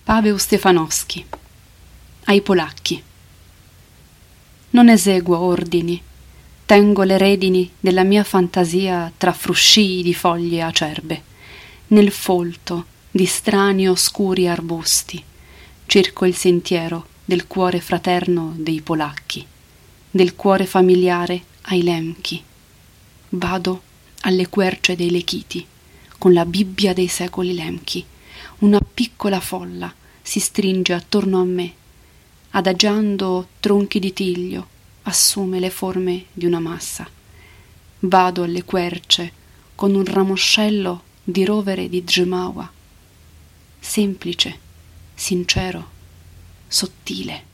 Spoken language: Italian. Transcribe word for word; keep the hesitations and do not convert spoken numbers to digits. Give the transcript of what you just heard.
Paweł Stefanowski. Ai polacchi. Non eseguo ordini, tengo le redini della mia fantasia tra fruscii di foglie acerbe, nel folto di strani oscuri arbusti, cerco il sentiero del cuore fraterno dei polacchi, del cuore familiare ai lemchi. Vado alle querce dei lechiti, con la Bibbia dei secoli lemchi. Una piccola folla si stringe attorno a me, adagiando tronchi di tiglio, assume le forme di una massa. Vado alle querce con un ramoscello di rovere di Gemawa, semplice, sincero, sottile.